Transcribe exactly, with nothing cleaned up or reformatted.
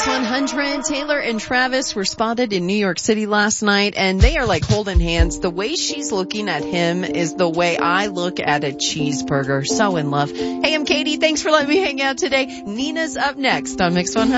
one hundred. Taylor and Travis were spotted in New York City last night, and they are like holding hands. The way she's looking at him is the way I look at a cheeseburger. So in love. Hey, I'm Katie. Thanks for letting me hang out today. Nina's up next on Mix one hundred.